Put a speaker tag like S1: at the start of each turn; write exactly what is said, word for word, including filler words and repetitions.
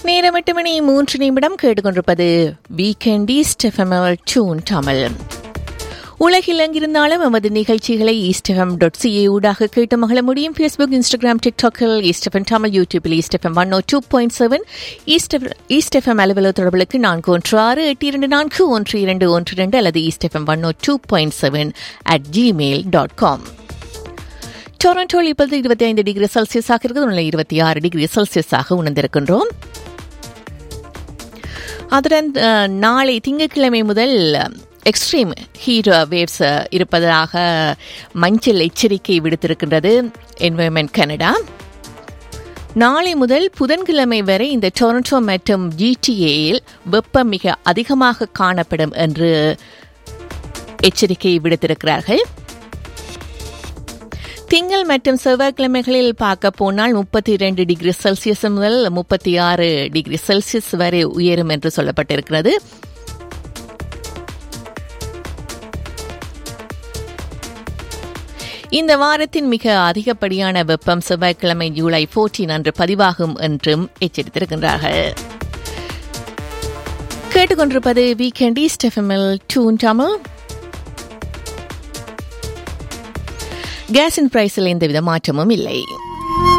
S1: நேரம் எட்டு மணி மூன்று நிமிடம் கேட்டுக்கொண்டிருப்பது weekend east FM tune Tamil. உலகில் எங்கிருந்தாலும் எமது நிகழ்ச்சிகளை ஈஸ்ட் எஃப்எம் டாட் சிஏ ஊடாக கேட்டு மகள முடியும். Facebook, Instagram, டிக்டாக்கில் east FM Tamil, யூடியூபில் ஈஸ்ட் எஃப்எம் ஒன் ஓ two point seven, east east FM அலுவலக தொடர்புகளுக்கு நான்கு ஒன்று ஆறு எட்டு இரண்டு நான்கு ஒன்று இரண்டு ஒன்று இரண்டு அல்லது east FM one O two point seven at Gmail dot com. டொரண்டோவில் இப்போது இருபத்தி ஐந்து டிகிரி செல்சியஸாக இருக்கிறது. உள்ள இருபத்தி ஆறு டிகிரி செல்சியஸாக உணர்ந்திருக்கின்றோம். அதுடன் நாளை திங்கட்கிழமை முதல் எக்ஸ்ட்ரீம் ஹீட் வேவ்ஸ் இருப்பதாக மஞ்சள் எச்சரிக்கை விடுத்திருக்கின்றது என்வைரன்மெண்ட் கனடா. நாளை முதல் புதன்கிழமை வரை இந்த டொரண்டோ மற்றும் ஜிடிஏயில் வெப்பம் மிக அதிகமாக காணப்படும் என்று எச்சரிக்கை விடுத்திருக்கிறார்கள். திங்கள் மற்றும் செவ்வாய்க்கிழமைகளில் பார்க்க போனால் முப்பத்தி இரண்டு டிகிரி செல்சியஸ் முதல் முப்பத்தி ஆறு டிகிரி செல்சியஸ் வரை உயரும் என்று சொல்லப்பட்டிருக்கிறது. இந்த வாரத்தின் மிக அதிகப்படியான வெப்பம் செவ்வாய்க்கிழமை ஜூலை பதினான்கு அன்று பதிவாகும் என்றும் எச்சரித்திருக்கின்றார்கள். கேட்டுக்கொண்டிருப்பது வீக்கெண்ட் ஈஸ்ட் எஃப்எம்எல் டியூன் தமிழ். கேஸின் பிரைஸில் எந்தவித மாற்றமும் இல்லை.